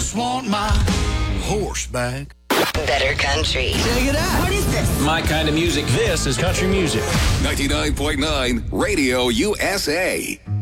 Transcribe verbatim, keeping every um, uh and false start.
just want my horse back. Better country. Check it out. What is this? My kind of music. This is country music. ninety-nine point nine Radio U S A.